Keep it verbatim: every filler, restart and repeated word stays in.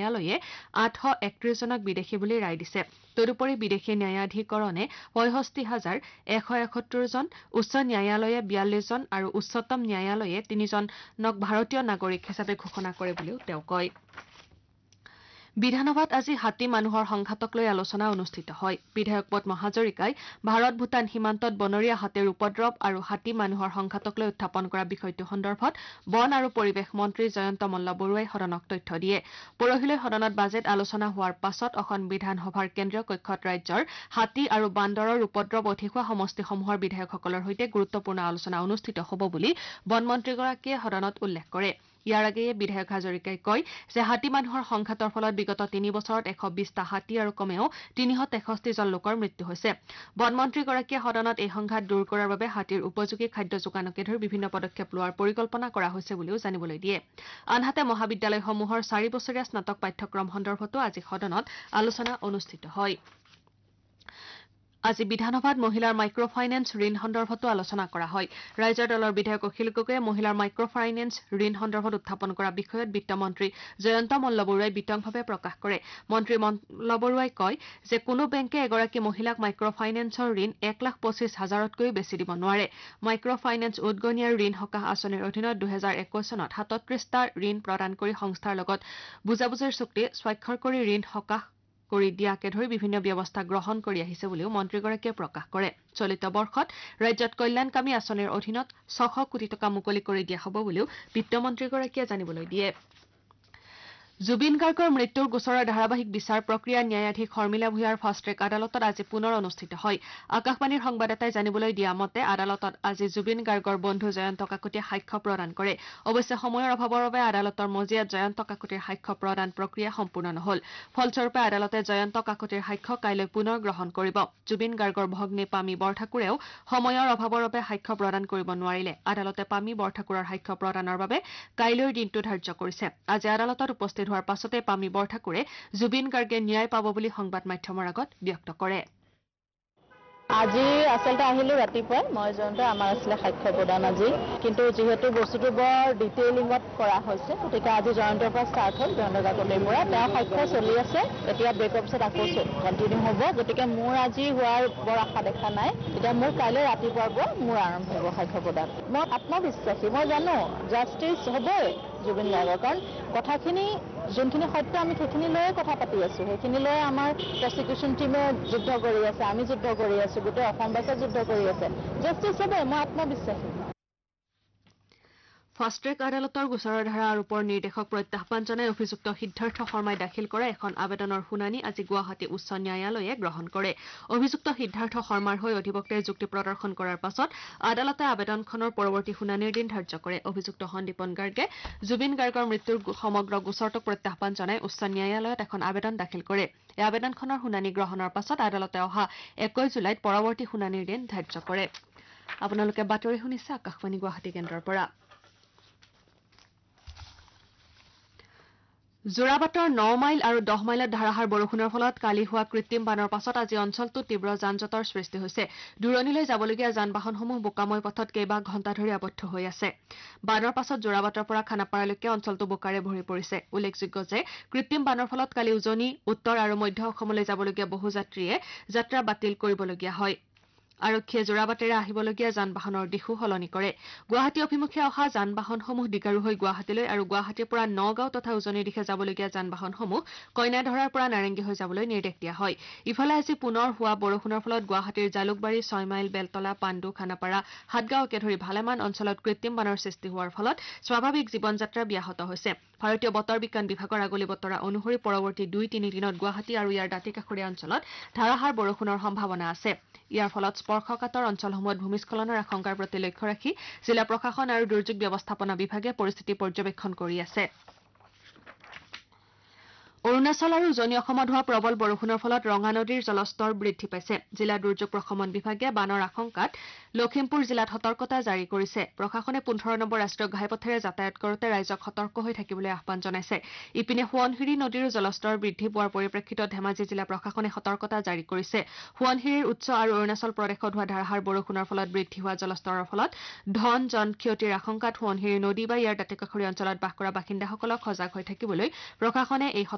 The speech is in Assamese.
ন্যায়ালয়ে আঠশ একত্ৰিশ জনক বিদেশী বুলি ৰায় দিছে তদুপৰি বিদেশী ন্যায়াধিকৰণে পঁয়ষষ্ঠি হাজাৰ এশ এসত্তৰ জন উচ্চ ন্যায়ালয়ে বিয়াল্লিছ জন আৰু উচ্চতম ন্যায়ালয়ে তিনিজনক ভাৰতীয় নাগৰিক হিচাপে ঘোষণা কৰে বুলিও তেওঁ কয় বিধানসভাত আজি হাতী মানুহৰ সংঘাতক লৈ আলোচনা অনুষ্ঠিত হয় বিধায়ক পদ্ম হাজৰিকাই ভাৰত ভূটান সীমান্তত বনৰীয়া হাতীৰ উপদ্ৰৱ আৰু হাতী মানুহৰ সংঘাতক লৈ উত্থাপন কৰা বিষয়টো সন্দৰ্ভত বন আৰু পৰিৱেশ মন্ত্ৰী জয়ন্ত মল্ল বৰুৱাই সদনক তথ্য দিয়ে পৰহিলৈ সদনত বাজেট আলোচনা হোৱাৰ পাছত অসম বিধানসভাৰ কেন্দ্ৰীয় কক্ষত ৰাজ্যৰ হাতী আৰু বান্দৰৰ উপদ্ৰৱ অধিক হোৱা সমষ্টিসমূহৰ বিধায়কসকলৰ সৈতে গুৰুত্বপূৰ্ণ আলোচনা অনুষ্ঠিত হ'ব বুলি বনমন্ত্ৰীগৰাকীয়ে সদনত উল্লেখ কৰে ইয়াৰ আগেয়ে বিধায়ক হাজৰিকাই কয় যে হাতী মানুহৰ সংঘাতৰ ফলত বিগত তিনি বছৰত এশ বিশটা হাতী আৰু কমেও তিনিশ তেষষ্ঠি জন লোকৰ মৃত্যু হৈছে বনমন্ত্ৰীগৰাকীয়ে সদনত এই সংঘাত দূৰ কৰাৰ বাবে হাতীৰ উপযোগী খাদ্য যোগানকে ধৰি বিভিন্ন পদক্ষেপ লোৱাৰ পৰিকল্পনা কৰা হৈছে বুলিও জানিবলৈ দিয়ে আনহাতে মহাবিদ্যালয়সমূহৰ চাৰি বছৰীয়া স্নাতক পাঠ্যক্ৰম সন্দৰ্ভতো আজি সদনত আলোচনা অনুষ্ঠিত হয় আজি বিধানসভাত মহিলাৰ মাইক্ৰ ফাইনেন্স ঋণ সন্দৰ্ভতো আলোচনা কৰা হয় ৰাইজৰ দলৰ বিধায়ক অখিল গগৈয়ে মহিলাৰ মাইক্ৰ ফাইনেন্স ঋণ সন্দৰ্ভত উত্থাপন কৰা বিষয়ত বিত্তমন্ত্ৰী জয়ন্ত মল্ল বৰুৱাই বিতংভাৱে প্ৰকাশ কৰে মন্ত্ৰী মল্ল বৰুৱাই কয় যে কোনো বেংকে এগৰাকী মহিলাক মাইক্ৰ ফাইনেন্সৰ ঋণ এক লাখ পঁচিছ হাজাৰতকৈও বেছি দিব নোৱাৰে মাইক্ৰ ফাইনেন্স উদগনি আৰু ঋণ সকাহ আঁচনিৰ অধীনত দুহেজাৰ একৈশ চনত সাতত্ৰিশটা ঋণ প্ৰদান কৰি সংস্থাৰ লগত বুজাবুজিৰ চুক্তি স্বাক্ষৰ কৰি ঋণ সকাহ কৰি দিয়াকে ধৰি বিভিন্ন ব্যৱস্থা গ্ৰহণ কৰি আহিছে বুলিও মন্ত্ৰীগৰাকীয়ে প্ৰকাশ কৰে চলিত বৰ্ষত ৰাজ্যত কল্যাণকামী আঁচনিৰ অধীনত ছশ কোটি টকা মুকলি কৰি দিয়া হ'ব বুলিও বিত্তমন্ত্ৰীগৰাকীয়ে জানিবলৈ দিয়ে জুবিন গাৰ্গৰ মৃত্যুৰ গোচৰৰ ধাৰাবাহিক বিচাৰ প্ৰক্ৰিয়া ন্যায়াধীশ শৰ্মিলা ভূঞাৰ ফাষ্ট ট্ৰেক আদালতত আজি পুনৰ অনুষ্ঠিত হয় আকাশবাণীৰ সংবাদদাতাই জানিবলৈ দিয়া মতে আদালতত আজি জুবিন গাৰ্গৰ বন্ধু জয়ন্ত কাকতিয়ে সাক্ষ্য প্ৰদান কৰে অৱশ্যে সময়ৰ অভাৱৰ বাবে আদালতৰ মজিয়াত জয়ন্ত কাকতিৰ সাক্ষ্য প্ৰদান প্ৰক্ৰিয়া সম্পূৰ্ণ নহল ফলস্বৰূপে আদালতে জয়ন্ত কাকতিৰ সাক্ষ্য কাইলৈ পুনৰ গ্ৰহণ কৰিব জুবিন গাৰ্গৰ ভগ্নী পামী বৰঠাকুৰেও সময়ৰ অভাৱৰ বাবে সাক্ষ্য প্ৰদান কৰিব নোৱাৰিলে আদালতে পামী বৰঠাকুৰৰ সাক্ষ্য প্ৰদানৰ বাবে কাইলৈৰ দিনটো ধাৰ্য কৰিছে আজি আদালতত উপস্থিত হোৱাৰ পাছতে পামী বৰঠাকুৰে জুবিন গাৰ্গে ন্যায় পাব বুলি সংবাদ মাধ্যমৰ আগত ব্যক্ত কৰে আজি আচলতে আহিলো ৰাতিপুৱাই মই জয়ন্ত আমাৰ আছিলে সাক্ষ্য প্ৰদান আজি কিন্তু যেহেতু বস্তুটো বৰ ডিটেইলিঙত কৰা হৈছে গতিকে আজি জয়ন্তৰ পৰা ষ্টাৰ্ট হ'ল জয়ন্ত কাকতিৰ পৰা তেওঁ সাক্ষ্য চলি আছে এতিয়া ব্ৰেকৰ পিছত আকৌ কণ্টিনিউ হ'ব গতিকে মোৰ আজি হোৱাৰ বৰ আশা দেখা নাই এতিয়া মোৰ কাইলৈ ৰাতিপুৱাৰ পৰা মোৰ আৰম্ভ হ'ব সাক্ষ্য প্ৰদান মই আত্মবিশ্বাসী মই জানো জাষ্টিচ হ'বই জুবিন গাৰ্গৰ কাৰণ কথাখিনি যোনখিনি সত্য আমি সেইখিনি লৈয়ে কথা পাতি আছো সেইখিনি লৈ আমাৰ প্ৰচিকিউশ্যন টিমে যুদ্ধ কৰি আছে আমি যুদ্ধ কৰি আছো গোটেই অসমবাসীয়ে যুদ্ধ কৰি আছে জাষ্টিচ হ'ব মই আত্মবিশ্বাসী ফাষ্ট ট্ৰেক আদালতৰ গোচৰৰ ধাৰা আৰোপৰ নিৰ্দেশক প্ৰত্যাহ্বান জনাই অভিযুক্ত সিদ্ধাৰ্থ শৰ্মাই দাখিল কৰা এখন আবেদনৰ শুনানি আজি গুৱাহাটী উচ্চ ন্যায়ালয়ে গ্ৰহণ কৰে অভিযুক্ত সিদ্ধাৰ্থ শৰ্মাৰ হৈ অধিবক্তাই যুক্তি প্ৰদৰ্শন কৰাৰ পাছত আদালতে আবেদনখনৰ পৰৱৰ্তী শুনানিৰ দিন ধাৰ্য কৰে অভিযুক্ত সন্দীপন গাৰ্গে জুবিন গাৰ্গৰ মৃত্যুৰ সমগ্ৰ গোচৰটোক প্ৰত্যাহ্বান জনাই উচ্চ ন্যায়ালয়ত এখন আবেদন দাখিল কৰে এই আবেদনখনৰ শুনানি গ্ৰহণৰ পাছত আদালতে অহা একৈশ জুলাইত পৰৱৰ্তী শুনানিৰ দিন ধাৰ্য কৰে আপোনালোকে বাতৰি শুনিছে আকাশবাণী গুৱাহাটী কেন্দ্ৰৰ পৰা যোৰাবাটৰ ন মাইল আৰু দহ মাইলত ধাৰাসাৰ বৰষুণৰ ফলত কালি হোৱা কৃত্ৰিম বানৰ পাছত আজি অঞ্চলটোত তীব্ৰ যান জঁটৰ সৃষ্টি হৈছে দূৰণিলৈ যাবলগীয়া যান বাহনসমূহ বোকাময় পথত কেইবা ঘণ্টা ধৰি আবদ্ধ হৈ আছে বানৰ পাছত যোৰাবাটৰ পৰা খানাপাৰালৈকে অঞ্চলটো বোকাৰে ভৰি পৰিছে উল্লেখযোগ্য যে কৃত্ৰিম বানৰ ফলত কালি উজনি উত্তৰ আৰু মধ্য অসমলৈ যাবলগীয়া বহু যাত্ৰীয়ে যাত্ৰা বাতিল কৰিবলগীয়া হয় আৰক্ষীয়ে যোৰাবাটেৰে আহিবলগীয়া যান বাহনৰ দিশো সলনি কৰে গুৱাহাটী অভিমুখে অহা যান বাহনসমূহ দিগাৰু হৈ গুৱাহাটীলৈ আৰু গুৱাহাটীৰ পৰা নগাঁও তথা উজনিৰ দিশে যাবলগীয়া যান বাহনসমূহ কইনাধৰাৰ পৰা নাৰেংগী হৈ যাবলৈ নিৰ্দেশ দিয়া হয় ইফালে আজি পুনৰ হোৱা বৰষুণৰ ফলত গুৱাহাটীৰ জালুকবাৰী ছয় মাইল বেলতলা পাণ্ডু খানাপাৰা হাটগাঁৱকে ধৰি ভালেমান অঞ্চলত কৃত্ৰিম বানৰ সৃষ্টি হোৱাৰ ফলত স্বাভাৱিক জীৱন যাত্ৰা ব্যাহত হৈছে ভাৰতীয় বতৰ বিজ্ঞান বিভাগৰ আগলি বতৰা অনুসৰি পৰৱৰ্তী দুই তিনি দিনত গুৱাহাটী আৰু ইয়াৰ দাঁতিকাষৰীয়া অঞ্চলত ধাৰাসাৰ বৰষুণৰ সম্ভাৱনা আছে ইয়াৰ ফলত স্পৰ্শকাতৰ অঞ্চলসমূহত ভূমিস্খলনৰ আশংকাৰ প্ৰতি লক্ষ্য ৰাখি জিলা প্ৰশাসন আৰু দুৰ্যোগ ব্যৱস্থাপনা বিভাগে পৰিস্থিতি পৰ্যবেক্ষণ কৰি আছে অৰুণাচল আৰু উজনি অসমত হোৱা প্ৰবল বৰষুণৰ ফলত ৰঙা নদীৰ জলস্তৰ বৃদ্ধি পাইছে জিলা দুৰ্যোগ প্ৰশমন বিভাগে বানৰ আশংকাত লখিমপুৰ জিলাত সতৰ্কতা জাৰি কৰিছে প্ৰশাসনে পোন্ধৰ নম্বৰ ৰাষ্ট্ৰীয় ঘাইপথেৰে যাতায়াত কৰোঁতে ৰাইজক সতৰ্ক হৈ থাকিবলৈ আহ্বান জনাইছে ইপিনে সোৱণশিৰি নদীৰো জলস্তৰ বৃদ্ধি পোৱাৰ পৰিপ্ৰেক্ষিতত ধেমাজি জিলা প্ৰশাসনে সতৰ্কতা জাৰি কৰিছে সোৱণশিৰিৰ উচ্চ আৰু অৰুণাচল প্ৰদেশত হোৱা ধাৰাসাৰ বৰষুণৰ ফলত বৃদ্ধি হোৱা জলস্তৰৰ ফলত ধন জন ক্ষতিৰ আশংকাত সোৱণশিৰি নদী বা ইয়াৰ দাঁতিকাষৰীয়া অঞ্চলত বাস কৰা বাসিন্দাসকলক সজাগ হৈ থাকিবলৈ প্ৰশাসনে এই